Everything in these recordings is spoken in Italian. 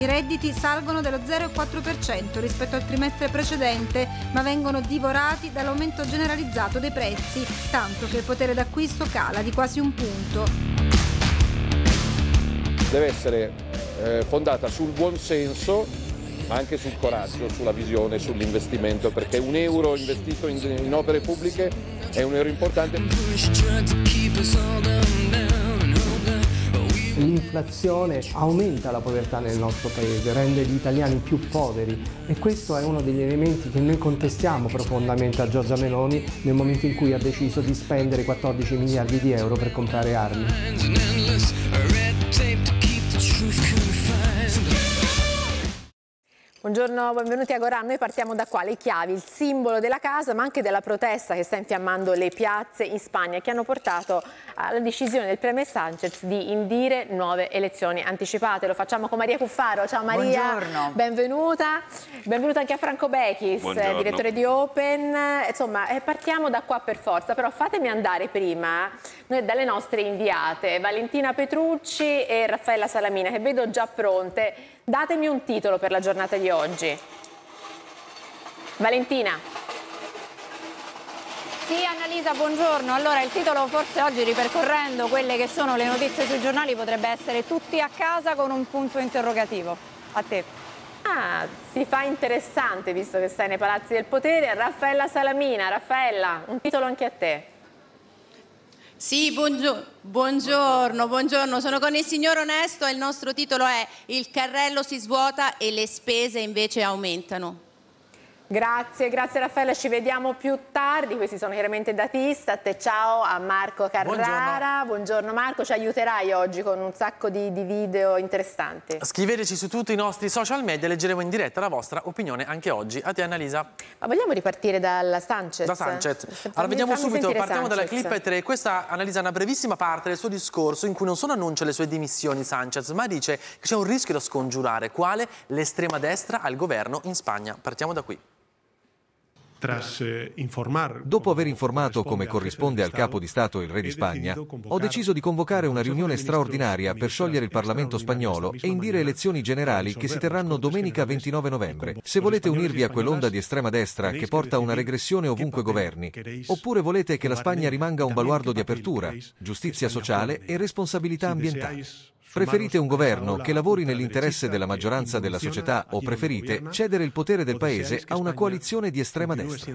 I redditi salgono dello 0,4% rispetto al trimestre precedente, ma vengono divorati dall'aumento generalizzato dei prezzi, tanto che il potere d'acquisto cala di quasi un punto. Deve essere fondata sul buon senso, ma anche sul coraggio, sulla visione, sull'investimento, perché un euro investito in opere pubbliche è un euro importante. L'inflazione aumenta la povertà nel nostro paese, rende gli italiani più poveri e questo è uno degli elementi che noi contestiamo profondamente a Giorgia Meloni nel momento in cui ha deciso di spendere 14 miliardi di euro per comprare armi. Buongiorno, benvenuti a Agorà. Noi partiamo da qua, le chiavi, il simbolo della casa ma anche della protesta che sta infiammando le piazze in Spagna, che hanno portato alla decisione del premier Sánchez di indire nuove elezioni anticipate. Lo facciamo con Maria Cuffaro. Ciao Maria, buongiorno. Benvenuta anche a Franco Bechis, buongiorno. Direttore di Open. Insomma, partiamo da qua per forza, però fatemi andare prima dalle nostre inviate, Valentina Petrucci e Raffaella Salamina, che vedo già pronte. Datemi un titolo per la giornata di oggi. Valentina. Sì, Annalisa, buongiorno. Allora, il titolo forse oggi, ripercorrendo quelle che sono le notizie sui giornali, potrebbe essere "Tutti a casa" con un punto interrogativo. A te. Ah, si fa interessante visto che stai nei palazzi del potere. Raffaella Salamina. Raffaella, un titolo anche a te. Sì, buongiorno, sono con il signor Onesto e il nostro titolo è "Il carrello si svuota e le spese invece aumentano". Grazie Raffaella, ci vediamo più tardi. Questi sono chiaramente dati Istat. Ciao a Marco Carrara. Buongiorno Marco, ci aiuterai oggi con un sacco di video interessanti. Scriveteci su tutti i nostri social media e leggeremo in diretta la vostra opinione anche oggi. A te Annalisa. Ma vogliamo ripartire dalla Sánchez? Da Sánchez. Allora vediamo subito, partiamo dalla clip 3. Questa Annalisa è una brevissima parte del suo discorso in cui non solo annuncia le sue dimissioni Sánchez, ma dice che c'è un rischio da scongiurare. Quale? L'estrema destra al governo in Spagna. Partiamo da qui. Dopo aver informato come corrisponde al capo di Stato il re di Spagna, ho deciso di convocare una riunione straordinaria per sciogliere il Parlamento spagnolo e indire elezioni generali che si terranno domenica 29 novembre. Se volete unirvi a quell'onda di estrema destra che porta a una regressione ovunque governi, oppure volete che la Spagna rimanga un baluardo di apertura, giustizia sociale e responsabilità ambientale. Preferite un governo che lavori nell'interesse della maggioranza della società o preferite cedere il potere del paese a una coalizione di estrema destra?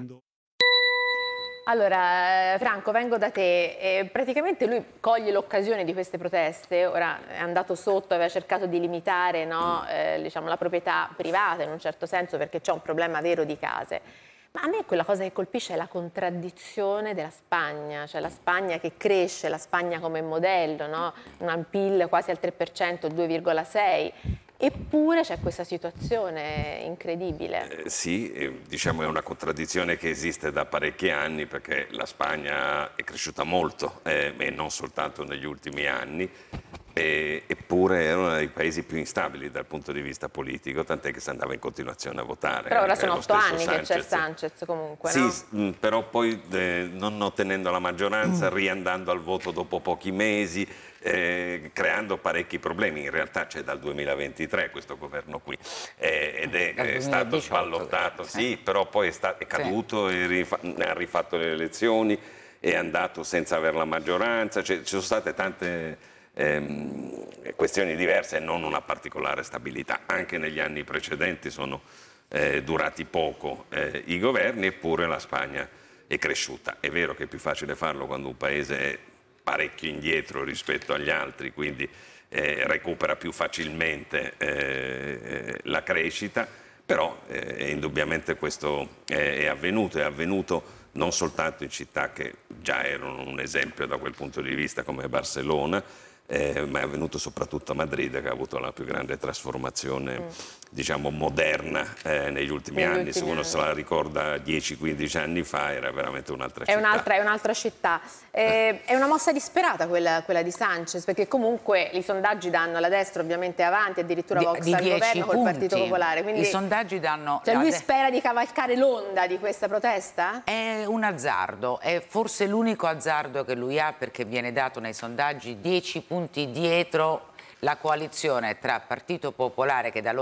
Allora, Franco, vengo da te. Praticamente lui coglie l'occasione di queste proteste, ora è andato sotto, aveva cercato di limitare diciamo, la proprietà privata in un certo senso perché c'è un problema vero di case. Ma a me quella cosa che colpisce è la contraddizione della Spagna, cioè la Spagna che cresce, la Spagna come modello, no? Un PIL quasi al 3%, 2,6%. Eppure c'è questa situazione incredibile. Sì, diciamo è una contraddizione che esiste da parecchi anni perché la Spagna è cresciuta molto e non soltanto negli ultimi anni, eppure era uno dei paesi più instabili dal punto di vista politico, tant'è che si andava in continuazione a votare. Però ora sono 8 anni che c'è Sánchez comunque, no? Sì, però poi non ottenendo la maggioranza, riandando al voto dopo pochi mesi, creando parecchi problemi. In realtà c'è dal 2023 questo governo qui ed è stato sballottato, sì, però poi è caduto e ha rifatto le elezioni, è andato senza avere la maggioranza, ci sono state tante questioni diverse e non una particolare stabilità. Anche negli anni precedenti sono durati poco i governi, eppure la Spagna è cresciuta. È vero che è più facile farlo quando un paese è parecchio indietro rispetto agli altri, quindi recupera più facilmente la crescita, però indubbiamente questo è avvenuto non soltanto in città che già erano un esempio da quel punto di vista come Barcellona, ma è avvenuto soprattutto a Madrid, che ha avuto la più grande trasformazione diciamo moderna negli ultimi anni. Se uno se la ricorda 10-15 anni fa era veramente un'altra città. È un'altra città. È una mossa disperata quella di Sánchez, perché comunque i sondaggi danno alla destra ovviamente avanti, addirittura Vox al governo col Partito Popolare. Quindi, i sondaggi danno... Cioè lui spera di cavalcare l'onda di questa protesta? È un azzardo, è forse l'unico azzardo che lui ha, perché viene dato nei sondaggi 10 punti dietro la coalizione tra Partito Popolare, che da